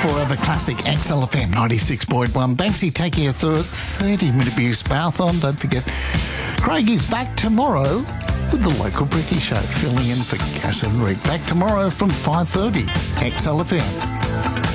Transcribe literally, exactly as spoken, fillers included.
For the classic X L F M ninety-six point one. Banksy taking you through a thirty-minute Abuse Marathon. Don't forget, Craig is back tomorrow with the local Bricky Show, filling in for Gas and Rick. Back tomorrow from five thirty, X L F M.